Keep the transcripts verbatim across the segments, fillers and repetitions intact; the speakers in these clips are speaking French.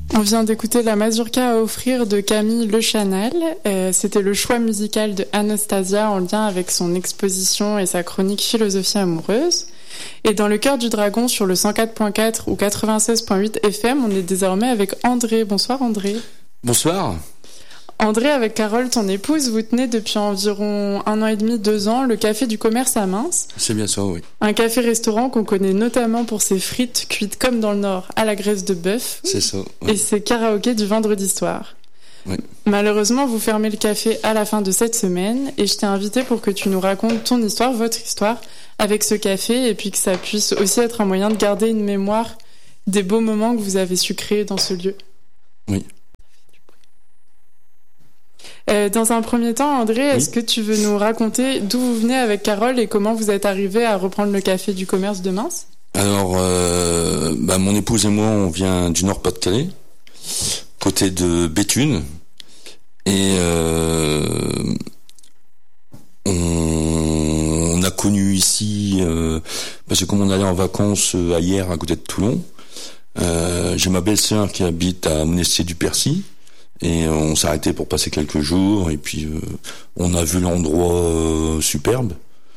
On vient d'écouter la mazurka à offrir de Camille Le Chanal. Euh, c'était le choix musical de Anastasia en lien avec son exposition et sa chronique Philosophie amoureuse. Et dans le cœur du dragon sur le cent quatre point quatre ou quatre-vingt-seize point huit F M, on est désormais avec André. Bonsoir André. Bonsoir. André, avec Carole, ton épouse, vous tenez depuis environ un an et demi, deux ans, le Café du Commerce à Mins. C'est bien ça, oui. Un café-restaurant qu'on connaît notamment pour ses frites cuites comme dans le Nord à la graisse de bœuf. C'est ça. Oui. Et ses karaokés du vendredi soir. Oui. Malheureusement, vous fermez le café à la fin de cette semaine et je t'ai invité pour que tu nous racontes ton histoire, votre histoire, avec ce café et puis que ça puisse aussi être un moyen de garder une mémoire des beaux moments que vous avez su créer dans ce lieu. Oui. Euh, dans un premier temps, André, est-ce oui. que tu veux nous raconter d'où vous venez avec Carole et comment vous êtes arrivé à reprendre le Café du Commerce de Mins ? Alors, euh, bah, mon épouse et moi, on vient du Nord-Pas-de-Calais, côté de Béthune, et euh, on, on a connu ici, euh, parce que comme on allait en vacances euh, à Hyères, à côté de Toulon, euh, j'ai ma belle-sœur qui habite à Monestier-du-Percy. Et on s'est arrêté pour passer quelques jours, et puis euh, on a vu l'endroit euh, superbe.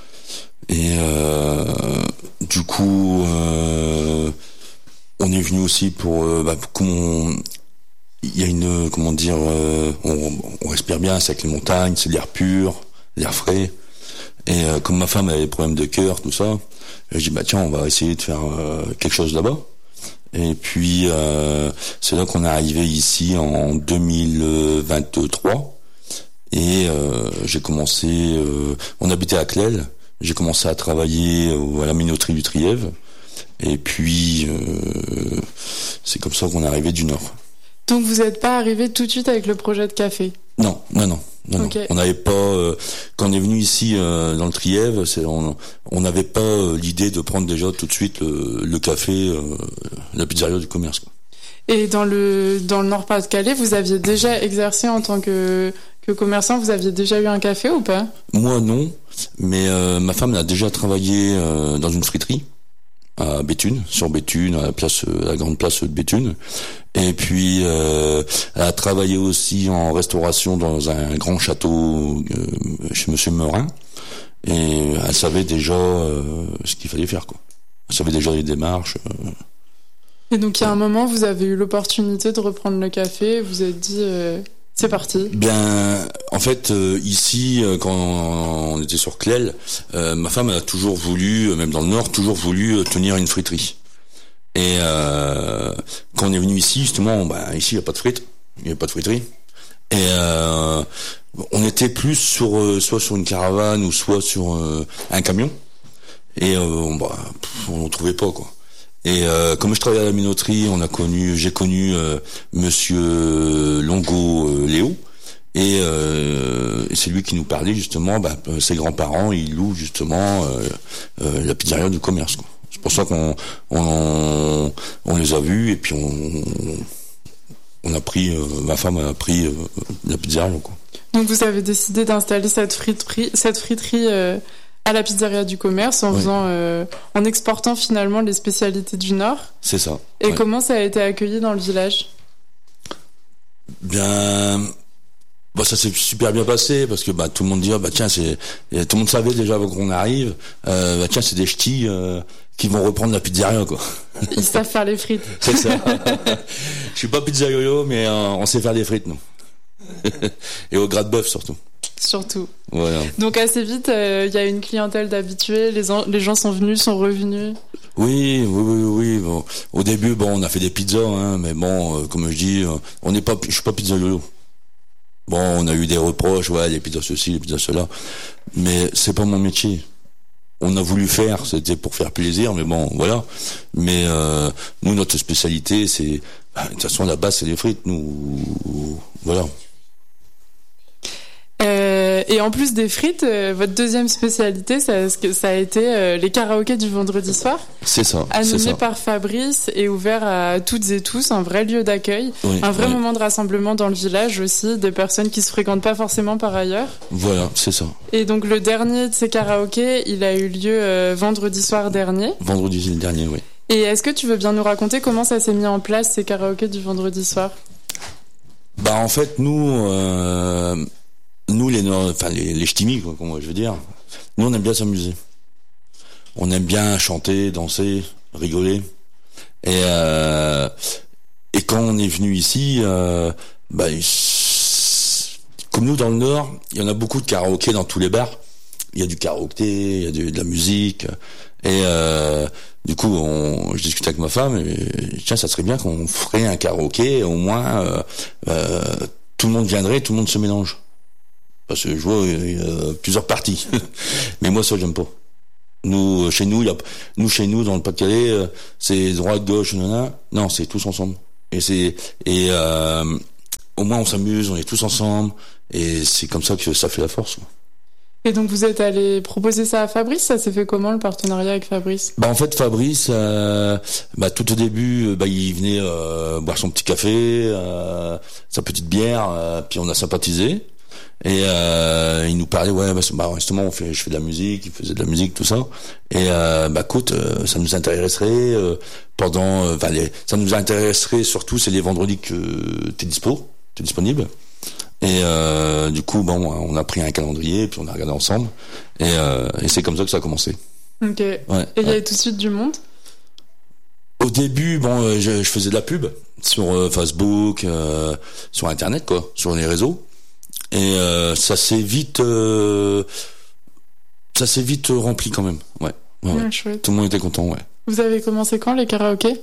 Et euh, du coup, euh, on est venu aussi pour, euh, bah, comme il y a une, comment dire, euh, on, on respire bien, c'est avec les montagnes, c'est l'air pur, l'air frais. Et euh, comme ma femme avait des problèmes de cœur, tout ça, je dis bah tiens, on va essayer de faire euh, quelque chose là-bas. Et puis euh, c'est là qu'on est arrivé ici en deux mille vingt-trois et euh, j'ai commencé, euh, on habitait à Clel, j'ai commencé à travailler à la minoterie du Trièvre et puis euh, c'est comme ça qu'on est arrivé du Nord. Donc vous n'êtes pas arrivé tout de suite avec le projet de café ? Non, non, non. Non, okay. non. On n'avait pas euh, quand on est venu ici euh, dans le Trièvre, c'est, on on n'avait pas euh, l'idée de prendre déjà tout de suite le, le café, euh, la pizzeria du commerce, quoi. Et dans le dans le Nord-Pas-de-Calais, vous aviez déjà exercé en tant que que commerçant, vous aviez déjà eu un café ou pas ? Moi non, mais euh, ma femme a déjà travaillé euh, dans une friterie à Béthune, sur Béthune, à la place, à la grande place de Béthune. Et puis, euh, elle a travaillé aussi en restauration dans un grand château euh, chez Monsieur Meurin. Et elle savait déjà euh, ce qu'il fallait faire, quoi. Elle savait déjà les démarches. Euh. Et donc, il y a un moment, vous avez eu l'opportunité de reprendre le café. Vous vous êtes dit, euh, c'est parti. Bien, en fait, euh, ici, euh, quand on était sur Clel, euh, ma femme a toujours voulu, même dans le Nord, toujours voulu euh, tenir une friterie. Et euh, quand on est venu ici, justement, bah, ici il n'y a pas de frites, il n'y a pas de friterie. Et euh, on était plus sur euh, soit sur une caravane ou soit sur euh, un camion. Et euh, bah, pff, on ne trouvait pas, quoi. Et euh, comme je travaillais à la minoterie, on a connu, j'ai connu euh, Monsieur Longo euh, Léo. Et, euh, et c'est lui qui nous parlait justement, bah, ses grands-parents, ils louent justement euh, euh, la pizzeria du commerce, quoi. C'est pour ça qu'on on, on les a vus et puis on on a pris, euh, ma femme a pris euh, la pizzeria, quoi. Donc vous avez décidé d'installer cette friterie, cette friterie euh, à la pizzeria du commerce en oui. faisant, euh, en exportant finalement les spécialités du Nord. C'est ça. Et ouais. Comment ça a été accueilli dans le village ? Bien. Bah ça s'est super bien passé parce que bah tout le monde dit ah, bah tiens c'est tout le monde savait déjà avant qu'on arrive euh, bah tiens c'est des ch'tis euh, qui vont reprendre la pizzeria, quoi. Ils savent faire les frites. C'est ça. Je suis pas pizzaïolo mais euh, on sait faire des frites, nous. Et au gras de bœuf surtout. Surtout. Voilà. Donc assez vite il euh, y a une clientèle d'habitués, les en... les gens sont venus, sont revenus. Oui, oui, oui, oui. Bon. Au début bon on a fait des pizzas hein, mais bon euh, comme je dis euh, on n'est pas, je suis pas pizzaïolo. Bon, on a eu des reproches, ouais, les pizzas ceci, les pizzas cela, mais c'est pas mon métier. On a voulu faire, c'était pour faire plaisir, mais bon, voilà. Mais euh, nous, notre spécialité, c'est, bah, de toute façon, la base, c'est les frites, nous, voilà. Euh, et en plus des frites, euh, votre deuxième spécialité, ça, ça a été euh, les karaokés du vendredi soir. C'est ça. Animé c'est ça. par Fabrice et ouvert à toutes et tous, un vrai lieu d'accueil, oui, un vrai oui. moment de rassemblement dans le village aussi, des personnes qui se fréquentent pas forcément par ailleurs. Voilà, c'est ça. Et donc le dernier de ces karaokés, il a eu lieu euh, vendredi soir dernier. Vendredi dernier, oui. Et est-ce que tu veux bien nous raconter comment ça s'est mis en place, ces karaokés du vendredi soir? Bah en fait nous, euh, nous les, enfin les, les ch'timis quoi, comment je veux dire, nous on aime bien s'amuser, on aime bien chanter, danser, rigoler, et euh, et quand on est venu ici, euh, bah comme nous dans le Nord, il y en a beaucoup de karaokés dans tous les bars. Il y a du karaoké, il y a du, de la musique, et euh, du coup, on, je discutais avec ma femme, et tiens, ça serait bien qu'on ferait un karaoké, au moins, euh, euh, tout le monde viendrait, tout le monde se mélange. Parce que je vois, il y a plusieurs parties. Mais moi, ça, j'aime pas. Nous, chez nous, il y a, nous, chez nous, dans le Pas-de-Calais, euh, c'est droite, gauche, nanana. Non, c'est tous ensemble. Et c'est, et, euh, au moins, on s'amuse, on est tous ensemble, et c'est comme ça que ça fait la force, quoi. Et donc vous êtes allé proposer ça à Fabrice, ça s'est fait comment le partenariat avec Fabrice? Bah en fait Fabrice, euh, bah tout au début, bah il venait euh, boire son petit café, euh, sa petite bière, euh, puis on a sympathisé et euh, il nous parlait ouais bah, bah justement on fait, je fais de la musique, il faisait de la musique tout ça et euh, bah écoute euh, ça nous intéresserait euh, pendant, enfin euh, ça nous intéresserait surtout c'est les vendredis que t'es dispo, t'es disponible. Et euh, du coup, bon, on a pris un calendrier, puis on a regardé ensemble, et, euh, et c'est comme ça que ça a commencé. Ok. Ouais, et il y avait tout de suite du monde? Au début, bon, je, je faisais de la pub sur euh, Facebook, euh, sur Internet, quoi, sur les réseaux, et euh, ça s'est vite, euh, ça s'est vite rempli quand même. Ouais. Ouais, ouais. Chouette. Tout le monde était content, ouais. Vous avez commencé quand les karaokés?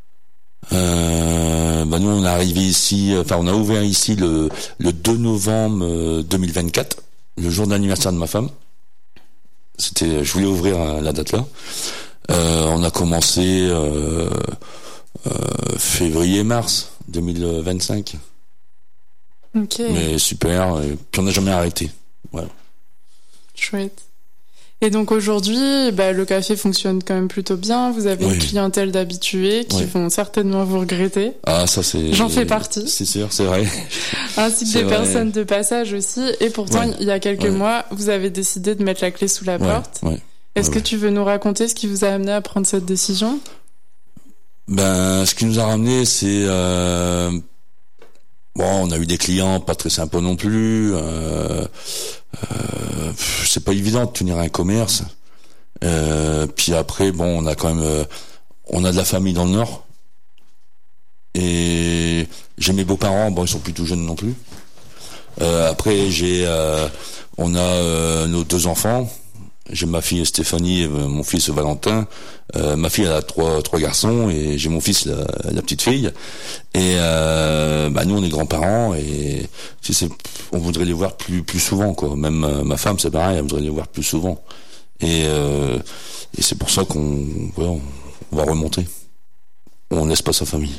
Euh, bah nous on est arrivé ici, enfin on a ouvert ici le le deux novembre deux mille vingt-quatre, le jour de l'anniversaire de ma femme. C'était, je voulais ouvrir à la date là. Euh, on a commencé euh, euh, février-mars deux mille vingt-cinq. Ok. Mais super, et puis on n'a jamais arrêté. Voilà. Chouette. Et donc aujourd'hui, bah, le café fonctionne quand même plutôt bien. Vous avez oui. une clientèle d'habitués qui oui. vont certainement vous regretter. Ah, ça c'est. J'en fais partie. C'est sûr, c'est vrai. Ainsi que des vrai. personnes de passage aussi. Et pourtant, ouais. il y a quelques ouais. mois, vous avez décidé de mettre la clé sous la ouais. porte. Ouais. Est-ce ouais, que ouais. tu veux nous raconter ce qui vous a amené à prendre cette décision? Ben, ce qui nous a ramené, c'est euh... bon, on a eu des clients pas très sympas non plus. Euh... Euh, c'est pas évident de tenir un commerce. Euh, puis après, bon, on a quand même, euh, on a de la famille dans le Nord. Et j'ai mes beaux-parents, bon, ils sont plus tout jeunes non plus. Euh, après, j'ai, euh, on a euh, nos deux enfants. J'ai ma fille Stéphanie, et mon fils Valentin. Euh, ma fille elle a trois trois garçons et j'ai mon fils la, la petite fille. Et euh, bah nous on est grands-parents et si c'est, on voudrait les voir plus plus souvent quoi. Même euh, ma femme c'est pareil, elle voudrait les voir plus souvent. Et euh, et c'est pour ça qu'on voilà, on, on va remonter. On laisse pas sa famille.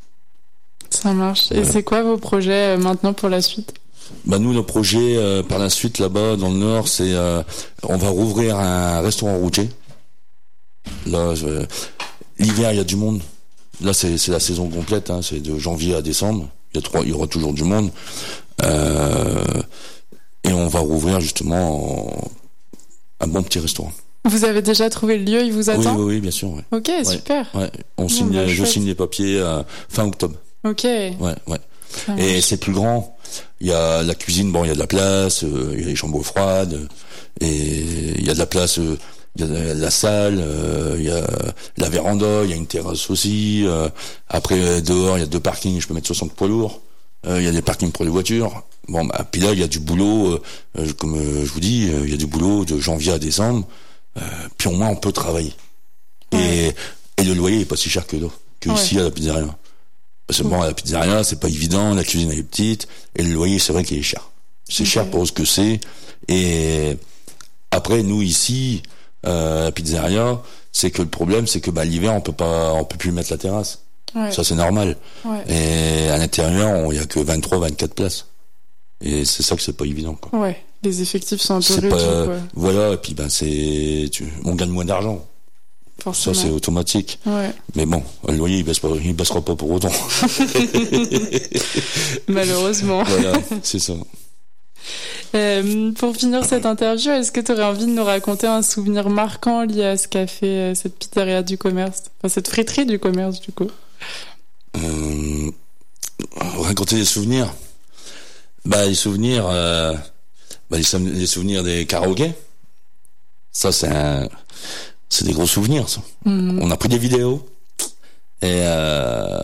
Ça marche. Voilà. Et c'est quoi vos projets maintenant pour la suite? Bah nous nos projets euh, par la suite là-bas dans le Nord c'est euh, on va rouvrir un restaurant routier. Là je, l'hiver il y a du monde. Là c'est c'est la saison complète hein, c'est de janvier à décembre. Il y a trois il y aura toujours du monde. Euh, et on va rouvrir justement un bon petit restaurant. Vous avez déjà trouvé le lieu, il vous attend? Oui oui, oui bien sûr. Ouais. Ok ouais, super. Ouais. On signe, bon, bah, je signe les papiers euh, fin octobre. Ok. Ouais ouais. Et c'est plus grand. Il y a la cuisine, bon, il y a de la place, euh, il y a les chambres froides, et il y a de la place, euh, il y a de la salle, euh, il y a la véranda, il y a une terrasse aussi. Euh, après, dehors, il y a deux parkings, je peux mettre soixante poids lourds. Euh, il y a des parkings pour les voitures. Bon, bah, puis là, il y a du boulot, euh, comme euh, je vous dis, euh, il y a du boulot de janvier à décembre. Euh, puis au moins, on peut travailler. Ouais. Et, et le loyer est pas si cher que là, que ouais. ici à la pizzeria. Parce que bon, à la pizzeria, c'est pas évident, la cuisine elle est petite, et le loyer, c'est vrai qu'il est cher. C'est okay. cher pour ce que c'est. Et après, nous ici, euh, la pizzeria, c'est que le problème, c'est que bah l'hiver, on peut pas, on peut plus mettre la terrasse. Ouais. Ça, c'est normal. Ouais. Et à l'intérieur, il y a que vingt-trois, vingt-quatre places. Et c'est ça que c'est pas évident, quoi. Ouais. Les effectifs sont un peu réduits, pas, quoi. Voilà. Et puis ben c'est, tu, on gagne moins d'argent. Forcément. Ça c'est automatique. Ouais. Mais bon, le loyer il baisse pas, il baissera pas pour autant. Malheureusement. Voilà, c'est ça. Euh, pour finir cette interview, est-ce que tu aurais envie de nous raconter un souvenir marquant lié à ce qu'a fait euh, cette pizzeria du commerce, enfin cette friterie du commerce du coup? euh, Raconter des souvenirs. Bah les souvenirs, euh, bah, les, les souvenirs des karaokés. Ça c'est un, c'est des gros souvenirs. Ça. Mmh. On a pris des vidéos et euh,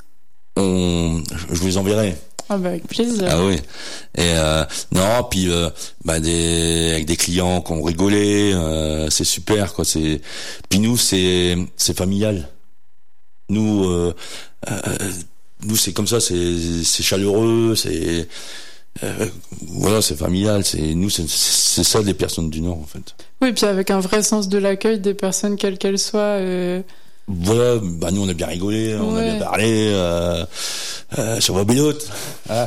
on, je vous les enverrai. Ah bah avec plaisir. Ah oui. Et euh, non, puis euh, bah des avec des clients qui ont rigolé, euh, c'est super quoi. C'est puis nous c'est c'est familial. Nous euh, euh, nous c'est comme ça, c'est c'est chaleureux, c'est euh, voilà, c'est familial. C'est nous c'est c'est ça les personnes du Nord en fait. Oui, puis avec un vrai sens de l'accueil des personnes quelles qu'elles soient. Euh... Voilà, bah nous on a bien rigolé, on ouais. a bien parlé euh, euh, sur ma bélote. Ah.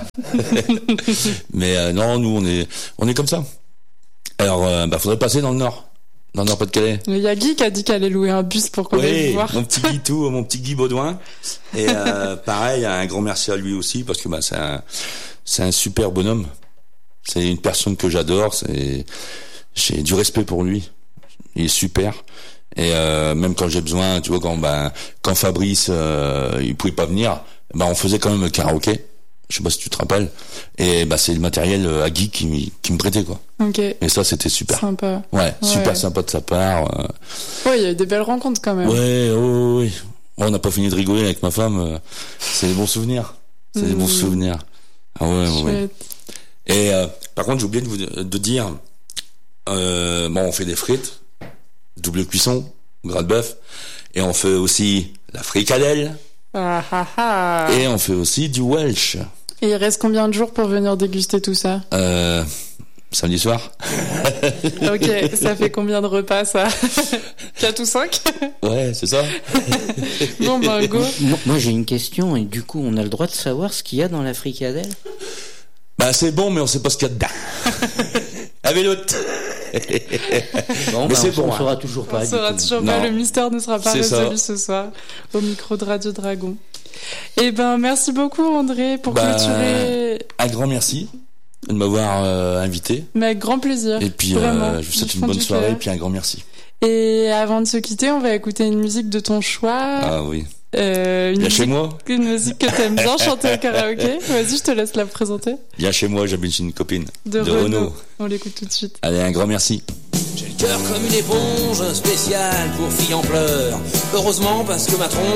Mais euh, non, nous on est on est comme ça. Alors euh, bah faudrait passer dans le Nord, dans le Nord-Pas-de-Calais. Il y a Guy qui a dit qu'elle allait louer un bus pour qu'on aille oui, voir. mon petit Guy tout, mon petit Guy Baudouin. Et euh, pareil, un grand merci à lui aussi parce que bah c'est un c'est un super bonhomme. C'est une personne que j'adore. C'est j'ai du respect pour lui. Il est super. Et euh, même quand j'ai besoin, tu vois, quand ben quand Fabrice euh, il pouvait pas venir, ben on faisait quand même le karaoké. Je sais pas si tu te rappelles. Et ben c'est le matériel à Guy qui qui me prêtait quoi. Ok. Et ça c'était super. Sympa. Ouais, ouais. super sympa de sa part. Euh... Ouais, il y a eu des belles rencontres quand même. Ouais, oh, oui. On n'a pas fini de rigoler avec ma femme. C'est des bons souvenirs. C'est mmh. des bons souvenirs. Ah ouais, Chouette. ouais. Et euh, par contre, j'ai oublié de vous de dire, euh, bon, on fait des frites. Double cuisson, gras de bœuf, et on fait aussi la fricadelle, ah, ah, ah. et on fait aussi du Welsh. Et il reste combien de jours pour venir déguster tout ça? Euh, samedi soir. Ok, ça fait combien de repas ça? Quatre ou cinq? Ouais, c'est ça. Bon ben go. Moi, moi j'ai une question, et du coup on a le droit de savoir ce qu'il y a dans la fricadelle? Bah c'est bon, mais on sait pas ce qu'il y a dedans. Avec l'autre. Bon, mais bah, c'est bon, on saura toujours pas. On saura toujours pas. Le mystère ne sera pas c'est résolu ça. ce soir au micro de Radio Dragon. Eh ben, merci beaucoup André pour bah, clôturer. Un grand merci de m'avoir euh, invité. Mais avec grand plaisir. Et puis, euh, je vous souhaite une bonne soirée. Et puis un grand merci. Et avant de se quitter, on va écouter une musique de ton choix. Ah oui. Euh, une Viens musique, chez moi. Une musique que t'aimes bien chanter au karaoké. Vas-y, je te laisse la présenter. Viens chez moi, j'habite chez une copine. De, de Renaud. Renaud. On l'écoute tout de suite. Allez, un grand merci. J'ai le cœur comme une éponge spéciale pour filles en pleurs. Heureusement parce que ma trompe